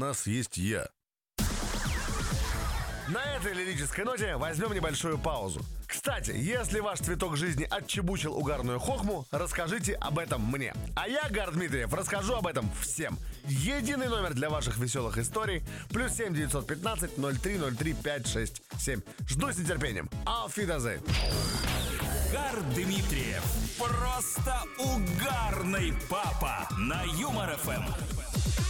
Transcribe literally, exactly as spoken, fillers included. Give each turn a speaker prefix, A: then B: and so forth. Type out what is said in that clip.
A: нас есть я. На этой лирической ноте возьмем небольшую паузу. Кстати, если ваш цветок жизни отчебучил угарную хохму, расскажите об этом мне. А я, Гар Дмитриев, расскажу об этом всем. Единый номер для ваших веселых историй. Плюс семь девятьсот пятнадцать ноль три ноль три пять шесть семь. Жду с нетерпением. Auf Wiedersehen.
B: Гар Дмитриев. Просто угарный папа на Юмор ФМ.